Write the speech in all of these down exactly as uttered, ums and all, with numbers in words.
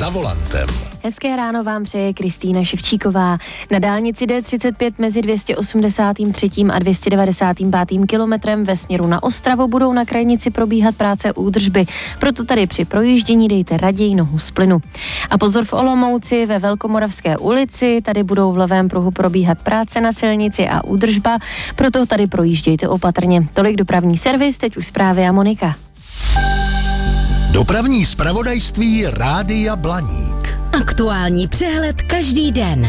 za volantem. Hezké ráno vám přeje Kristýna Ševčíková. Na dálnici D třicet pět mezi dvě stě osmdesát tři a dvě stě devadesát pět kilometrem ve směru na Ostravu budou na krajnici probíhat práce údržby. Proto tady při projíždění dejte raději nohu z plynu. A pozor v Olomouci ve Velkomoravské ulici, tady budou v levém pruhu probíhat práce na silnici a údržba, proto tady projíždějte opatrně. Tolik dopravní servis, teď už zprávy a Monika. Dopravní zpravodajství Rádia Blaník. Aktuální přehled každý den.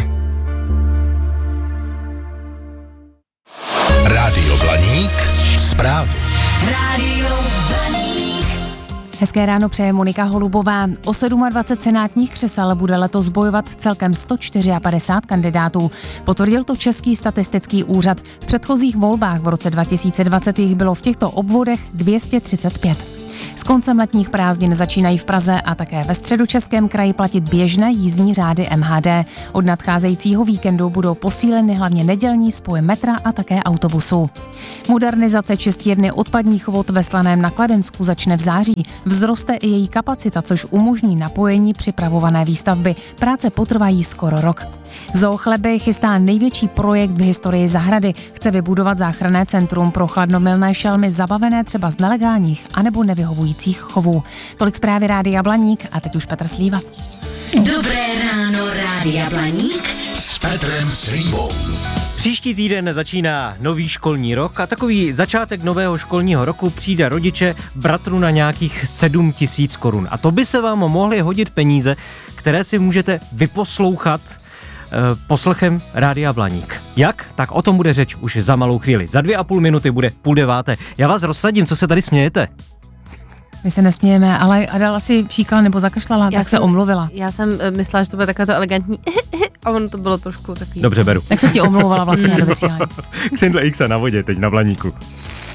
Rádio Blaník. Zprávy. Rádio Blaník. Hezké ráno přeje Monika Holubová. O dvacet sedm senátních křesel bude letos bojovat celkem sto padesát čtyři kandidátů. Potvrdil to Český statistický úřad. V předchozích volbách v roce dva tisíce dvacet jich bylo v těchto obvodech dvě stě třicet pět. S koncem letních prázdnin začínají v Praze a také ve Středočeském kraji platit běžné jízdní řády M H D. Od nadcházejícího víkendu budou posíleny hlavně nedělní spoje metra a také autobusů. Modernizace čistírny odpadních vod ve Slaném na Kladensku začne v září. Vzroste i její kapacita, což umožní napojení připravované výstavby. Práce potrvají skoro rok. Zoo Chleby chystá největší projekt v historii zahrady. Chce vybudovat záchranné centrum pro chladnomilné šelmy zabavené třeba z nelegálních anebo nevyhovujících chovů. Tolik zprávy Rádia Blaník a teď už Petr Slíva. Dobré ráno, Rádia Blaník S Petrem Slívou. Příští týden začíná nový školní rok a takový začátek nového školního roku přijde rodiče bratru na nějakých sedm tisíc korun. A to by se vám mohly hodit peníze, které si můžete vyposlouchat poslechem Rádia Blaník. Jak? Tak o tom bude řeč už za malou chvíli. Za dvě a půl minuty bude půl deváté. Já vás rozsadím, co se tady smějete? My se nesmějeme, ale Adela si šíkala nebo zakašlala, já tak jsem, se omluvila. Já jsem myslela, že to bude takové to elegantní a ono to bylo trošku takový. Dobře, beru. Tak se ti omlouvala vlastně do vysílání. Xindle X na vodě teď na Blaníku.